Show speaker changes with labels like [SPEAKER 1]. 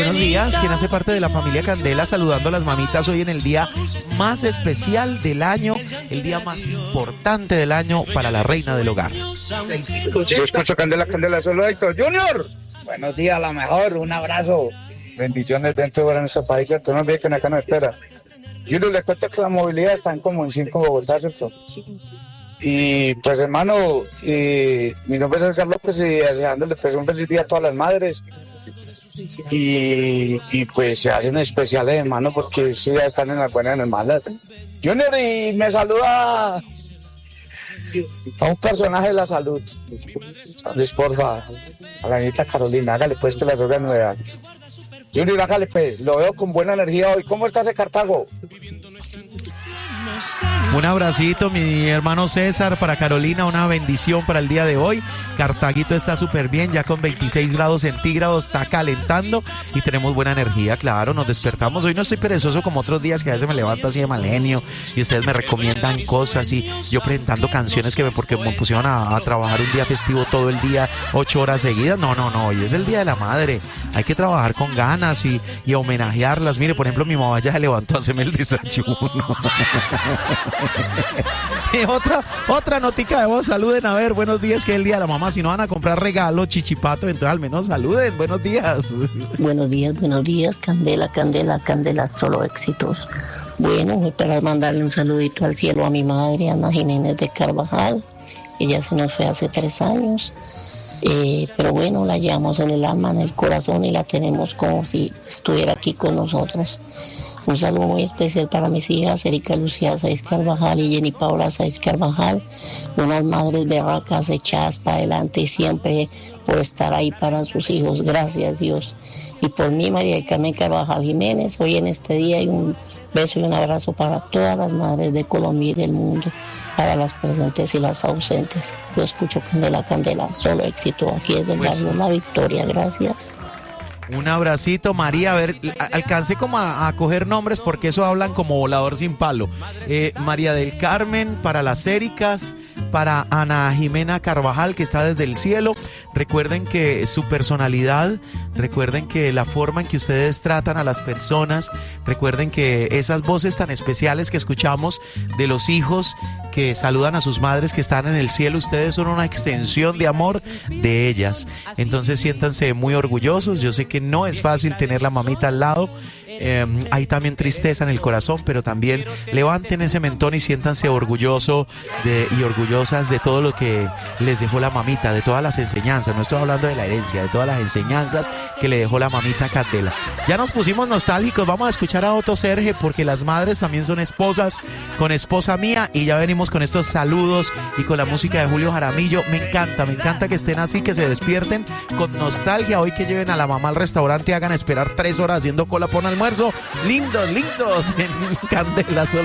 [SPEAKER 1] Buenos días, quien hace parte de la familia Candela, saludando a las mamitas hoy en el día más especial del año, el día más importante del año para la reina del hogar.
[SPEAKER 2] Yo escucho Candela, Candela, solo Héctor Junior. Buenos días, la mejor, un abrazo. Bendiciones dentro de nuestro país, que tú no ves que acá no espera. Junior, les cuento que la movilidad está como en 5 Bogotá, ¿cierto? Y pues hermano, mi nombre es Edgar López y deseándole pues un feliz día a todas las madres. Y pues se hacen especiales, hermano, porque sí ya están en las buenas y en las malas. Junior, y me saluda a un personaje de la salud. Luis, porfa, a la niñita Carolina, hágale pues que las drogas nuevas. Junior, hágale pues, lo veo con buena energía hoy. ¿Cómo estás de Cartago?
[SPEAKER 1] Un abracito, mi hermano César, para Carolina, una bendición para el día de hoy. Cartaguito está súper bien, ya con 26 grados centígrados, está calentando y tenemos buena energía, claro, nos despertamos. Hoy no estoy perezoso como otros días que a veces me levanto así de mal genio y ustedes me recomiendan cosas y yo presentando canciones porque me pusieron a trabajar un día festivo todo el día, 8 horas seguidas. No, hoy es el Día de la Madre, hay que trabajar con ganas y homenajearlas. Mire, por ejemplo, mi mamá ya se levantó a hacerme el desayuno. Y otra notica de voz, saluden, a ver, buenos días, que es el día de la mamá. Si no van a comprar regalo, chichipato, entonces al menos saluden, buenos días.
[SPEAKER 3] Buenos días, Candela, solo éxitos. Bueno, voy para mandarle un saludito al cielo a mi madre, Ana Jiménez de Carvajal. Ella se nos fue hace 3 años. Pero bueno, la llevamos en el alma, en el corazón y la tenemos como si estuviera aquí con nosotros. Un saludo muy especial para mis hijas, Erika Lucía Saiz Carvajal y Jenny Paula Saiz Carvajal, unas madres berracas echadas para adelante y siempre por estar ahí para sus hijos, gracias Dios. Y por mí, María del Carmen Carvajal Jiménez, hoy en este día, y un beso y un abrazo para todas las madres de Colombia y del mundo, para las presentes y las ausentes. Yo escucho Candela, solo éxito aquí desde el barrio La Victoria, gracias.
[SPEAKER 1] Un abracito, María. A ver, alcancé como a coger nombres porque eso hablan como volador sin palo. María del Carmen, para las Éricas, para Ana Jimena Carvajal, que está desde el cielo. Recuerden que su personalidad, recuerden que la forma en que ustedes tratan a las personas, recuerden que esas voces tan especiales que escuchamos de los hijos que saludan a sus madres que están en el cielo, ustedes son una extensión de amor de ellas. Entonces siéntanse muy orgullosos. Yo sé que no es fácil tener la mamita al lado. Hay también tristeza en el corazón, pero también levanten ese mentón y siéntanse orgullosos y orgullosas de todo lo que les dejó la mamita, de todas las enseñanzas. No estoy hablando de la herencia, de todas las enseñanzas que le dejó la mamita Candela. Ya nos pusimos nostálgicos, vamos a escuchar a Otto Serge porque las madres también son esposas, con Esposa Mía, y ya venimos con estos saludos y con la música de Julio Jaramillo. Me encanta que estén así, que se despierten con nostalgia. Hoy que lleven a la mamá al restaurante y hagan esperar 3 horas haciendo cola por un almuerzo. Lindos en Candela.